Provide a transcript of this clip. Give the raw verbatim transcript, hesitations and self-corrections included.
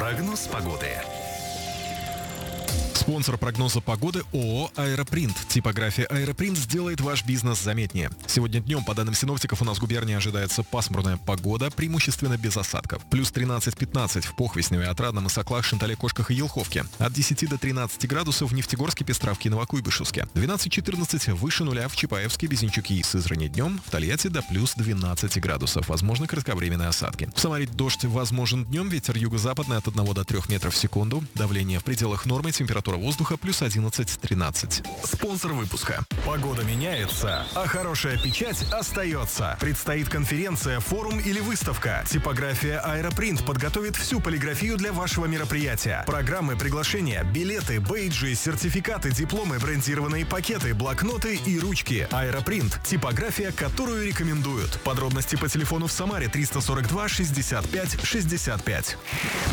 Прогноз погоды. Спонсор прогноза погоды ООО «Аэропринт». Типография «Аэропринт» сделает ваш бизнес заметнее. Сегодня днем, по данным синоптиков, у нас в губернии ожидается пасмурная погода, преимущественно без осадков. Плюс тринадцать-пятнадцать в Похвесневе, Отрадном, Исаклах, Шантале, Кошках и Елховке. От десяти до тринадцати градусов в Нефтегорске, Пестравке, Новокуйбышевске. двенадцать-четырнадцать выше нуля в Чапаевске, Безенчуке и Сызрани днем. В Тольятти до плюс двенадцати градусов. Возможны кратковременные осадки. В Самаре дождь возможен днем, ветер юго-западный от одного до трёх метров в секунду. Давление в пределах нормы, температура воздуха плюс одиннадцать-тринадцать. Спонсор выпуска. Погода меняется, а хорошая печать остается. Предстоит конференция, форум или выставка. Типография «Аэропринт» подготовит всю полиграфию для вашего мероприятия. Программы, приглашения, билеты, бейджи, сертификаты, дипломы, брендированные пакеты, блокноты и ручки. «Аэропринт» — типография, которую рекомендуют. Подробности по телефону в Самаре триста сорок два шестьдесят пять шестьдесят пять.